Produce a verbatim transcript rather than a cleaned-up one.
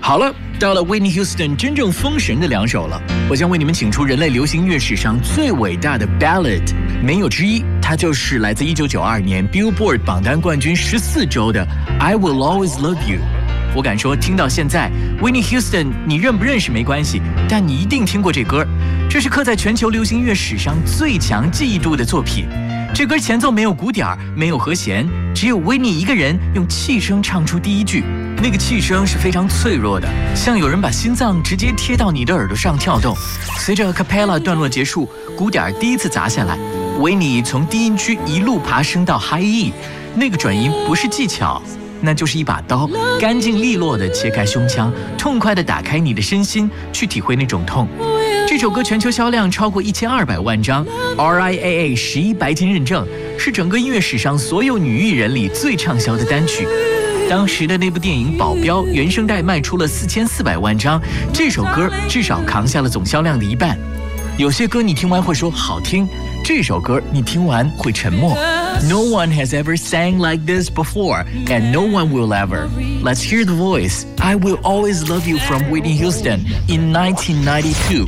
好了，到了 Whitney Houston 真正封神的两首了，我将为你们请出人类流行乐史上最伟大的 ballad， 没有之一，它就是来自一九九二年 Billboard 榜单冠军十四周的 I Will Always Love You。我敢说，听到现在 Whitney Houston 你认不认识没关系，但你一定听过这歌，这是刻在全球流行乐史上最强记忆度的作品。这歌前奏没有鼓点，没有和弦，只有Whitney一个人用气声唱出第一句，那个气声是非常脆弱的，像有人把心脏直接贴到你的耳朵上跳动。随着 Capella 段落结束，鼓点第一次砸下来，Whitney从低音区一路爬升到 High E， 那个转音不是技巧，那就是一把刀，干净利落地切开胸腔，痛快地打开你的身心，去体会那种痛。这首歌全球销量超过一千二百万张 ，R I A A 十一白金认证，是整个音乐史上所有女艺人里最畅销的单曲。当时的那部电影《保镖》原声带卖出了四千四百万张，这首歌至少扛下了总销量的一半。有些歌你听完会说好听，这首歌你听完会沉默。No one has ever sang like this before, and no one will ever. Let's hear the voice. I Will Always Love You from Whitney Houston in nineteen ninety-two.